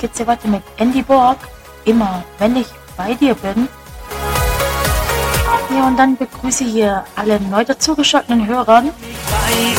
geht's hier weiter mit Andy Borg. Immer, wenn ich bei dir bin. Ja, und dann begrüße hier alle neu dazugeschalteten Hörern.